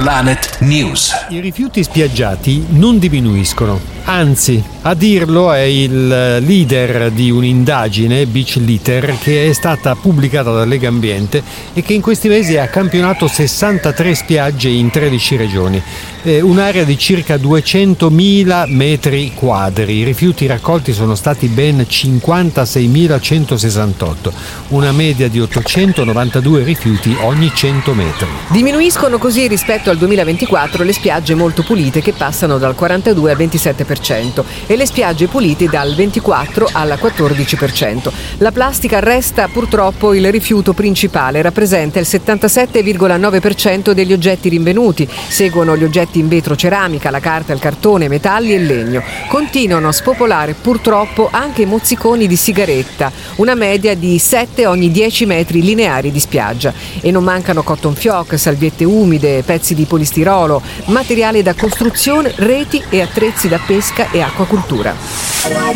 Planet News. I rifiuti spiaggiati non diminuiscono, anzi, a dirlo è il leader di un'indagine, Beach Litter, che è stata pubblicata da Legambiente e che in questi mesi ha campionato 63 spiagge in 13 regioni, un'area di circa 200.000 metri quadri. I rifiuti raccolti sono stati ben 56.168, una media di 892 rifiuti ogni 100 metri. Diminuiscono così rispetto al 2024 le spiagge molto pulite, che passano dal 42 al 27%, e le spiagge pulite dal 24 al 14%. La plastica resta purtroppo il rifiuto principale, rappresenta il 77,9% degli oggetti rinvenuti. Seguono gli oggetti in vetro, ceramica, la carta, il cartone, metalli e legno. Continuano a spopolare purtroppo anche i mozziconi di sigaretta, una media di 7 ogni 10 metri lineari di spiaggia. E non mancano cotton fioc, salviette umide, pezzi di polistirolo, materiale da costruzione, reti e attrezzi da pesca e acquacoltura.